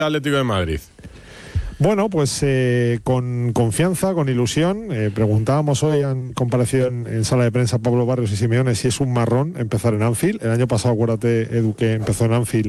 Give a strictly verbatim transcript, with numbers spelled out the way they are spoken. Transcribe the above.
Atlético de Madrid? Bueno, pues eh, con confianza, con ilusión. Eh, preguntábamos hoy, han comparecido en, en sala de prensa Pablo Barrios y Simeone, si es un marrón empezar en Anfield. El año pasado, acuérdate, Edu, que empezó en Anfield